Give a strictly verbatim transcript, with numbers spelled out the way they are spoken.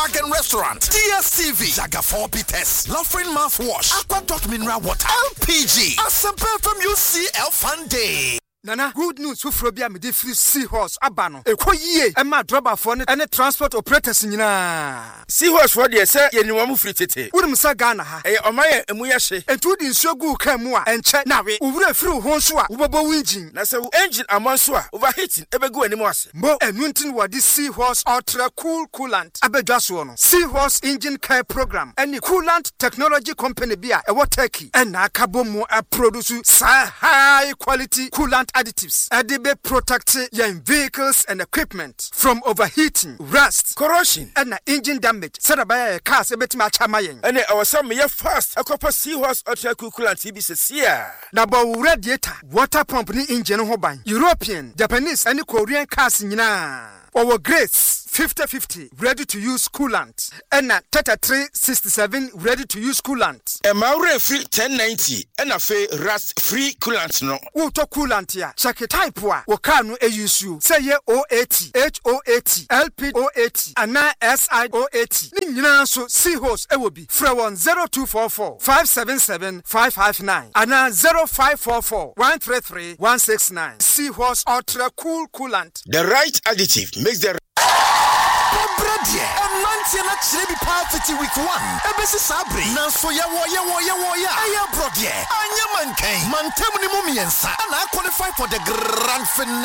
Park and Restaurant, D S T V, Jaga four Peters, Laughing Mouthwash, Aqua Dot Mineral Water, L P G, Asempe F M U C L Fun Day. Nana, good news for Frobia me de free Seahorse abano. E ko yie e ma driver for ne ene transport operators nyina. Seahorse for de say ye niwamu free tete. Wudum sa Ghana ha. E o maye emu ya hye. Entu di nsuo gu kan mu a enche na we. Owura free ho nso a wobobo engine. Na say engine amonso a overheating ebegu animu ase. Mo enu ntin wo di Seahorse Ultra Cool Coolant abedwa so no. Seahorse Engine Care Program any coolant technology company bia e wo Turkey. And na akabo mu a produce high quality coolant additives and they be protect your vehicles and equipment from overheating, rust, corrosion, and engine damage. Said by a car, a bit much amayen. And our some me fast a copper Seahorse Ultra Cool Coolant T B says here. Now, radiator, water pump ni engine hoban, European, Japanese, and Korean cars in our Grace fifty fifty ready to use coolant and Tata three sixty-seven ready to use coolant. A Maure free ten ninety and a fe rust free coolant no. Water coolant ya check it type wa wakanu e use you say ye O eighty H O eighty L P O eighty and na S I O eighty. Ni nyina so Seahorse e will be from one zero two four four five seven seven five five nine and zero five four four one three three one six nine. Seahorse Ultra Cool Coolant. The right additive makes the Brother, and Nantiana Chili Party week one. Ebesi Sabri, Nansoya Waya Waya Waya. Aya brother, Anya Mankai, Mantemuni Mumiensa, and I qualify for the grand finale.